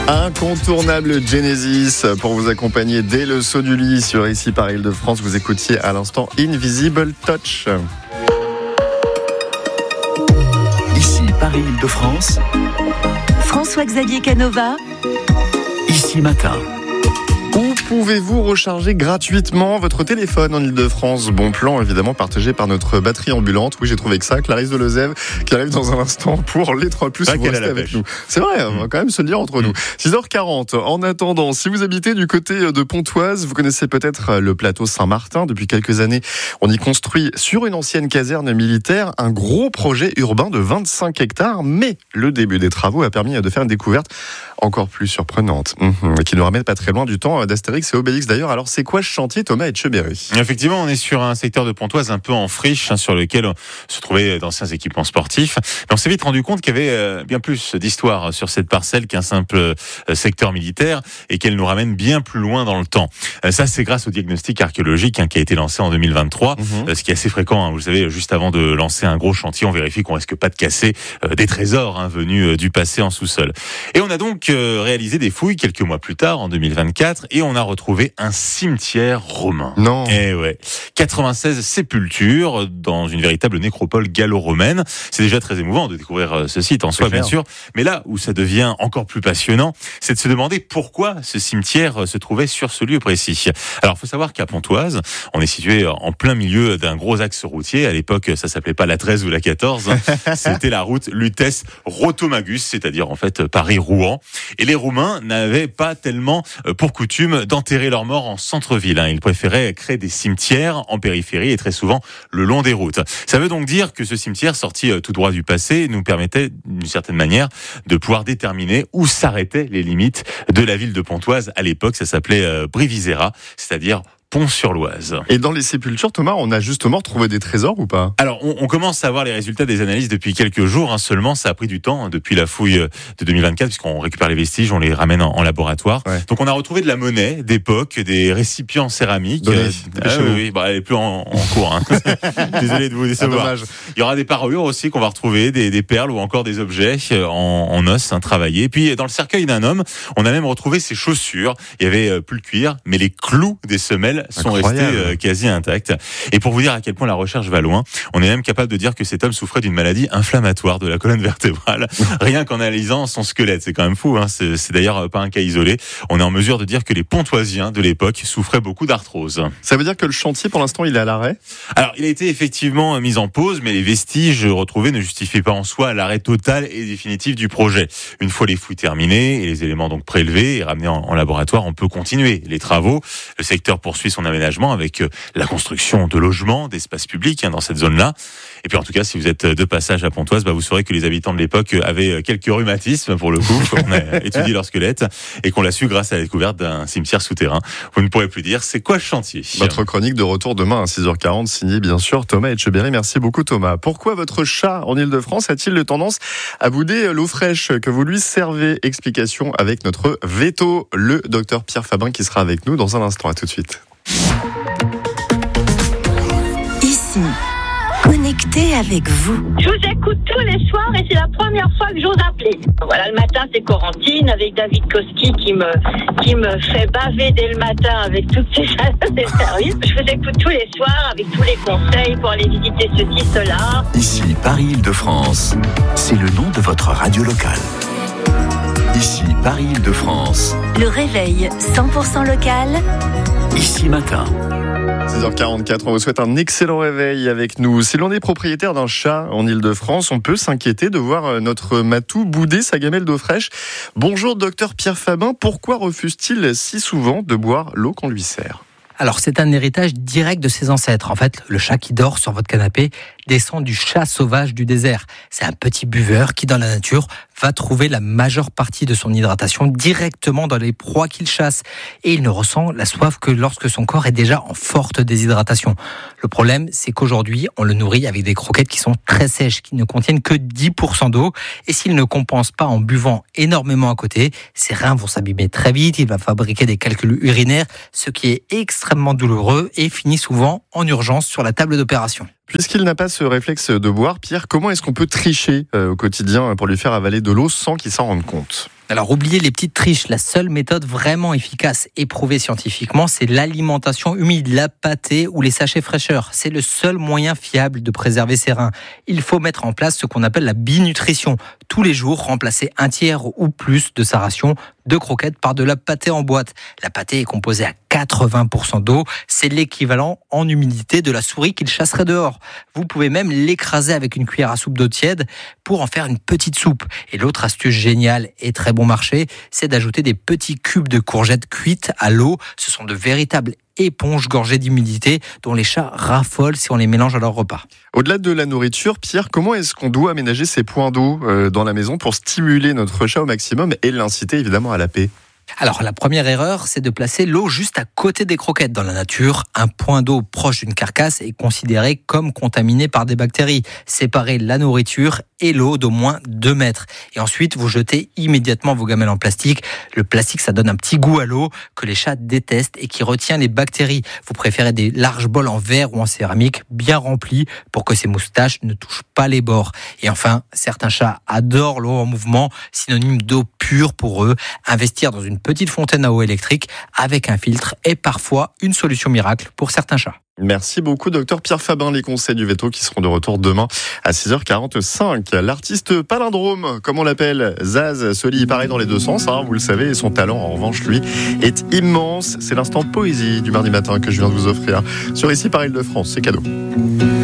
Incontournable Genesis pour vous accompagner dès le saut du lit sur Ici par Île-de-France. Vous écoutiez à l'instant Invisible Touch. Ici Paris Île-de-France. François-Xavier Canova. Ici Matin. Où pouvez-vous recharger gratuitement votre téléphone en Ile-de-France? Bon plan évidemment partagé par notre batterie ambulante. Oui, j'ai trouvé que ça. Clarisse de Lezève qui arrive dans un instant pour les 3+. Vous restez avec nous. C'est vrai, on va quand même se le dire entre nous. 6h40. En attendant, si vous habitez du côté de Pontoise, vous connaissez peut-être le plateau Saint-Martin. Depuis quelques années, on y construit sur une ancienne caserne militaire un gros projet urbain de 25 hectares. Mais le début des travaux a permis de faire une découverte encore plus surprenante, qui nous ramène pas très loin du temps d'Astérix et Obélix d'ailleurs. Alors c'est quoi ce chantier, Thomas Etcheberry? Effectivement, on est sur un secteur de Pontoise un peu en friche, sur lequel se trouvaient d'anciens équipements sportifs. Mais on s'est vite rendu compte qu'il y avait bien plus d'histoire sur cette parcelle qu'un simple secteur militaire et qu'elle nous ramène bien plus loin dans le temps. Ça, c'est grâce au diagnostic archéologique qui a été lancé en 2023, ce qui est assez fréquent. Vous savez, juste avant de lancer un gros chantier, on vérifie qu'on risque pas de casser des trésors venus du passé en sous-sol. Et on a donc réalisé des fouilles quelques mois plus tard, en 2024, et on a retrouvé un cimetière romain. Non. Eh ouais. 96 sépultures dans une véritable nécropole gallo-romaine. C'est déjà très émouvant de découvrir ce site en soi, bien sûr. Mais là où ça devient encore plus passionnant, c'est de se demander pourquoi ce cimetière se trouvait sur ce lieu précis. Alors, il faut savoir qu'à Pontoise, on est situé en plein milieu d'un gros axe routier. À l'époque, ça s'appelait pas la 13 ou la 14. C'était la route Lutèce-Rotomagus, c'est-à-dire en fait Paris-Rouen. Et les Roumains n'avaient pas tellement pour coutume d'enterrer leurs morts en centre-ville. Ils préféraient créer des cimetières en périphérie et très souvent le long des routes. Ça veut donc dire que ce cimetière, sorti tout droit du passé, nous permettait d'une certaine manière de pouvoir déterminer où s'arrêtaient les limites de la ville de Pontoise. À l'époque, ça s'appelait Brivisera, c'est-à-dire Pont-sur-Loise. Et dans les sépultures, Thomas, on a justement trouvé des trésors ou pas? Alors, on commence à avoir les résultats des analyses depuis quelques jours. Seulement, ça a pris du temps depuis la fouille de 2024, puisqu'on récupère les vestiges, on les ramène en laboratoire. Ouais. Donc, on a retrouvé de la monnaie d'époque, des récipients céramiques. Oui, elle est plus en cours. Désolé de vous décevoir. Il y aura des parures aussi qu'on va retrouver, des perles ou encore des objets en os travaillés. Et puis, dans le cercueil d'un homme, on a même retrouvé ses chaussures. Il y avait plus le cuir, mais les clous des semelles sont restés quasi intacts. Et pour vous dire à quel point la recherche va loin, on est même capable de dire que cet homme souffrait d'une maladie inflammatoire de la colonne vertébrale, rien qu'en analysant son squelette. C'est quand même fou, c'est d'ailleurs pas un cas isolé. On est en mesure de dire que les Pontoisiens de l'époque souffraient beaucoup d'arthrose. Ça veut dire que le chantier, pour l'instant, il est à l'arrêt? Alors, il a été effectivement mis en pause, mais les vestiges retrouvés ne justifient pas en soi l'arrêt total et définitif du projet. Une fois les fouilles terminées et les éléments donc prélevés et ramenés en laboratoire, on peut continuer les travaux. Le secteur poursuit son aménagement avec la construction de logements, d'espaces publics dans cette zone-là. Et puis en tout cas, si vous êtes de passage à Pontoise, vous saurez que les habitants de l'époque avaient quelques rhumatismes pour le coup. On a étudié leur squelette et qu'on l'a su grâce à la découverte d'un cimetière souterrain. Vous ne pourrez plus dire, c'est quoi ce chantier? Votre chronique de retour demain à 6h40, signée bien sûr Thomas Etcheberry. Merci beaucoup Thomas. Pourquoi votre chat en Ile-de-France a-t-il tendance à bouder l'eau fraîche que vous lui servez? Explication avec notre veto, le docteur Pierre Fabin qui sera avec nous dans un instant. À tout de suite. Ici, connecté avec vous. Je vous écoute tous les soirs et c'est la première fois que j'ose appeler. Voilà, le matin c'est Corentine avec David Koski qui me fait baver dès le matin avec toutes ses services. Je vous écoute tous les soirs avec tous les conseils pour aller visiter ceci, cela. Ici, Paris Île-de-France, c'est le nom de votre radio locale. Ici, Paris Île-de-France. Le réveil 100% local. Ici Matin. 6h44, on vous souhaite un excellent réveil avec nous. Si l'on est propriétaire d'un chat en Ile-de-France, on peut s'inquiéter de voir notre matou bouder sa gamelle d'eau fraîche. Bonjour docteur Pierre Fabin, pourquoi refuse-t-il si souvent de boire l'eau qu'on lui sert? Alors c'est un héritage direct de ses ancêtres. En fait, le chat qui dort sur votre canapé descend du chat sauvage du désert. C'est un petit buveur qui, dans la nature, va trouver la majeure partie de son hydratation directement dans les proies qu'il chasse. Et il ne ressent la soif que lorsque son corps est déjà en forte déshydratation. Le problème, c'est qu'aujourd'hui, on le nourrit avec des croquettes qui sont très sèches, qui ne contiennent que 10% d'eau. Et s'il ne compense pas en buvant énormément à côté, ses reins vont s'abîmer très vite, il va fabriquer des calculs urinaires, ce qui est extrêmement douloureux et finit souvent en urgence sur la table d'opération. Puisqu'il n'a pas ce réflexe de boire, Pierre, comment est-ce qu'on peut tricher au quotidien pour lui faire avaler de l'eau sans qu'il s'en rende compte ? Alors oubliez les petites triches, la seule méthode vraiment efficace et prouvée scientifiquement, c'est l'alimentation humide, la pâtée ou les sachets fraîcheur. C'est le seul moyen fiable de préserver ses reins. Il faut mettre en place ce qu'on appelle la binutrition. Tous les jours, remplacer un tiers ou plus de sa ration de croquettes par de la pâtée en boîte. La pâtée est composée à 80% d'eau. C'est l'équivalent en humidité de la souris qu'il chasserait dehors. Vous pouvez même l'écraser avec une cuillère à soupe d'eau tiède pour en faire une petite soupe. Et l'autre astuce géniale et très bon marché, c'est d'ajouter des petits cubes de courgettes cuites à l'eau. Ce sont de véritables éponges gorgées d'humidité dont les chats raffolent si on les mélange à leur repas. Au-delà de la nourriture, Pierre, comment est-ce qu'on doit aménager ces points d'eau dans la maison pour stimuler notre chat au maximum et l'inciter évidemment à la paix ? Alors la première erreur, c'est de placer l'eau juste à côté des croquettes. Dans la nature, un point d'eau proche d'une carcasse est considéré comme contaminé par des bactéries. Séparez la nourriture et l'eau d'au moins 2 mètres. Et ensuite, vous jetez immédiatement vos gamelles en plastique. Le plastique, ça donne un petit goût à l'eau que les chats détestent et qui retient les bactéries. Vous préférez des larges bols en verre ou en céramique bien remplis pour que ces moustaches ne touchent pas les bords. Et enfin, certains chats adorent l'eau en mouvement, synonyme d'eau pure pour eux. Investir dans une petite fontaine à eau électrique avec un filtre est parfois une solution miracle pour certains chats. Merci beaucoup, docteur Pierre Fabin. Les conseils du veto qui seront de retour demain à 6h45. L'artiste palindrome, comme on l'appelle, Zaz, se lit pareil dans les deux sens, vous le savez, et son talent, en revanche, lui, est immense. C'est l'instant poésie du mardi matin que je viens de vous offrir sur Ici par Île-de-France. C'est cadeau.